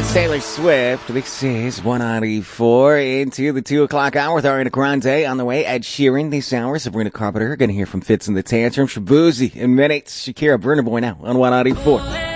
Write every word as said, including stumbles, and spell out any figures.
That's Taylor Swift. This is one ninety-four into the two o'clock hour with Ariana Grande on the way. Ed Sheeran this hour. Sabrina Carpenter. Going to hear from Fitz and the Tantrum. Shabuzi in minutes. Shakira, Burner Boy now on one ninety-four.